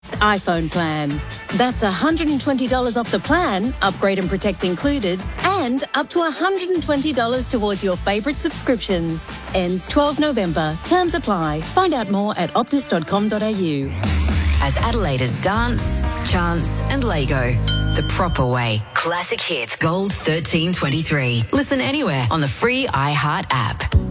iPhone plan. That's $120 off the plan, upgrade and protect included, and up to $120 towards your favourite subscriptions. Ends 12 November. Terms apply. Find out more at optus.com.au. As Adelaide's dance, chants and Lego. The proper way. Classic hits Gold 1323. Listen anywhere on the free iHeart app.